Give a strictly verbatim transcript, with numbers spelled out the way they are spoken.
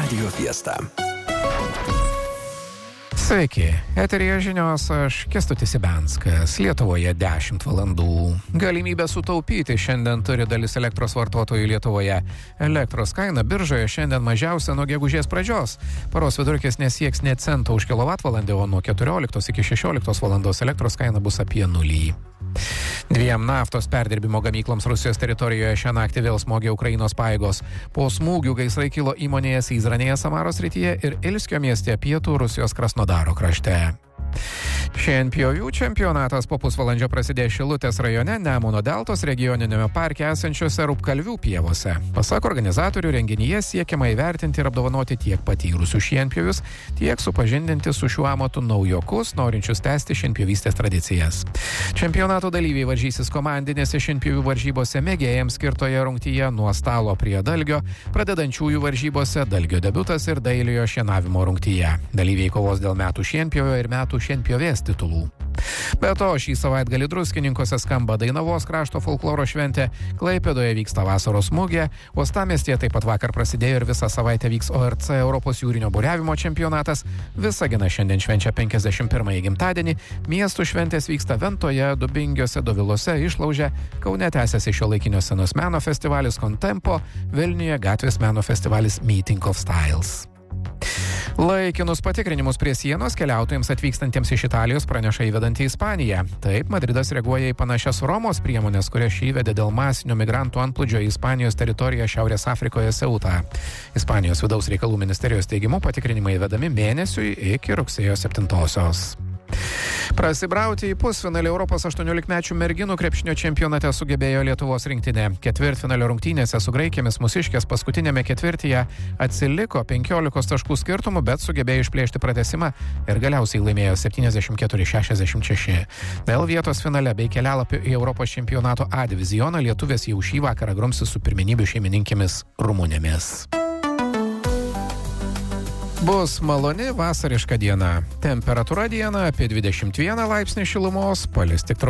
Radio Fiesta. Sveiki, eteryje žinios, aš Kęstutis Ibenskas. Lietuvoje dešimt valandų. Galimybę sutaupyti šiandien turi dalis elektros vartotojų Lietuvoje. Elektros kaina biržoje šiandien mažiausia nuo gegužės pradžios. Paros vidurkis nesieks net cento už kilovatvalandę, o nuo keturioliktos iki šešioliktos valandos elektros kaina bus apie nulį. Dviem naftos perdirbimo gamykloms Rusijos teritorijoje šią naktį vėl smogė Ukrainos pajėgos. Po smūgių gaisrai kilo įmonėje Syzranėje Samaros srityje ir Ilskio mieste pietų Rusijos Krasnodaro krašte. Šienpjovių čempionatas po pusvalandžio prasidės Šilutės rajone Nemuno deltos regioniniame parke esančiose Rupkalvių pievose. Pasak organizatorių, renginyje siekiama įvertinti ir apdovanoti tiek patyrusių šienpjovius, tiek supažindinti su šiuo amatu naujokus, norinčius tęsti šienpjovystės tradicijas. Čempionato dalyviai varžysis komandinėse šienpjovių varžybose mėgėjams skirtoje rungtyje nuo stalo prie dalgio, pradedančiųjų varžybose dalgio debiutas ir dailiojo šienavimo rungtyje. Dalyviai kovos dėl metų šienpjovio ir metų šienpjovės titulų. Be to, šį savaitgalį Druskininkuose skamba Dainavos krašto folkloro šventė, Klaipėdoje vyksta vasaros mugė, Uostamiestyje taip pat vakar prasidėjo ir visą savaitę vyks O R C Europos jūrinio buriavimo čempionatas, Visagina šiandien švenčia penkiasdešimt pirmąjį gimtadienį, miestų šventės vyksta Ventoje, Dubingiuose, Dovilose, Išlauže, Kaune tęsiasi šiuolaikinio scenos meno festivalis Contempo, Vilniuje gatvės meno festivalis Meeting of Styles. Laikinus patikrinimus prie sienos keliautojams atvykstantiems iš Italijos praneša įvedantį Ispaniją. Taip, Madridas reaguoja į panašias Romos priemonės, kurias šį įvedė dėl masinio migrantų antplūdžio į Ispanijos teritoriją Šiaurės Afrikoje Seutą. Ispanijos vidaus reikalų ministerijos teigimu patikrinimai įvedami mėnesiui iki rugsėjo septintosios. Prasibrauti į pusfinalį Europos aštuoniolikmečių merginų krepšinio čempionate sugebėjo Lietuvos rinktinė. Ketvirtfinalio rungtynėse su graikėmis mūsiškės paskutinėme ketvirtyje atsiliko penkiolikos taškų skirtumų, bet sugebėjo išplėšti pratęsimą ir galiausiai laimėjo septyniasdešimt keturi šešiasdešimt šeši. Dėl vietos finale bei kelialapio į Europos čempionato A divizioną lietuvės jau šį vakarą grumsis su pirmenybių šeimininkėmis Rumunėmis. Bus maloni vasariška diena. Temperatūra dieną apie dvidešimt vieną laipsnį šilumos, palis tik